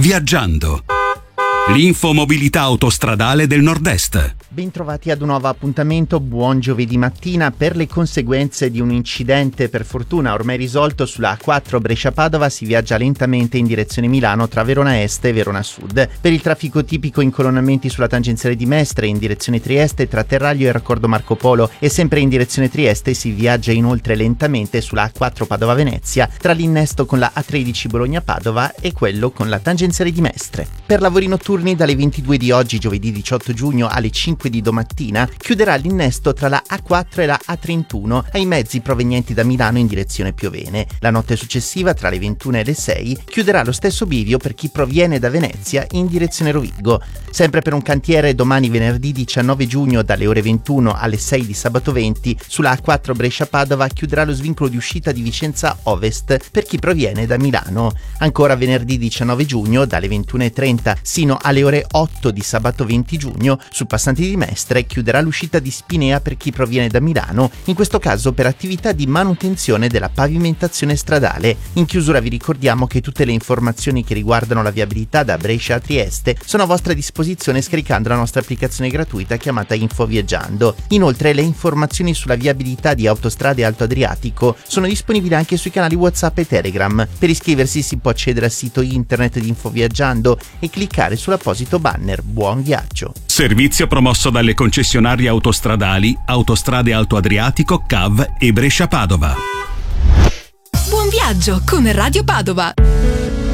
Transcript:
Viaggiando. L'infomobilità autostradale del Nord-Est. Bentrovati ad un nuovo appuntamento, buon giovedì mattina. Per le conseguenze di un incidente per fortuna ormai risolto sulla A4 Brescia-Padova si viaggia lentamente in direzione Milano tra Verona Est e Verona Sud. Per il traffico tipico incolonnamenti sulla tangenziale di Mestre in direzione Trieste tra Terraglio e Raccordo Marco Polo e sempre in direzione Trieste si viaggia inoltre lentamente sulla A4 Padova-Venezia tra l'innesto con la A13 Bologna-Padova e quello con la tangenziale di Mestre. Per lavori notturni dalle 22 di oggi, giovedì 18 giugno, alle 5 di domattina chiuderà l'innesto tra la A4 e la A31 ai mezzi provenienti da Milano in direzione Piovene. La notte successiva, tra le 21 e le 6, chiuderà lo stesso bivio per chi proviene da Venezia in direzione Rovigo. Sempre per un cantiere, domani venerdì 19 giugno dalle ore 21 alle 6 di sabato 20 sulla A4 Brescia-Padova chiuderà lo svincolo di uscita di Vicenza Ovest per chi proviene da Milano. Ancora venerdì 19 giugno dalle 21:30 sino alle ore 8 di sabato 20 giugno sul passante di Mestre chiuderà l'uscita di Spinea per chi proviene da Milano, in questo caso per attività di manutenzione della pavimentazione stradale. In chiusura vi ricordiamo che tutte le informazioni che riguardano la viabilità da Brescia a Trieste sono a vostra disposizione scaricando la nostra applicazione gratuita chiamata Info Viaggiando. Inoltre le informazioni sulla viabilità di Autostrade Alto Adriatico sono disponibili anche sui canali WhatsApp e Telegram. Per iscriversi si può accedere al sito internet di Info Viaggiando e cliccare sull'apposito banner. Buon viaggio! Servizio promosso dalle concessionarie autostradali Autostrade Alto Adriatico, CAV e Brescia-Padova. Buon viaggio con Radio Padova!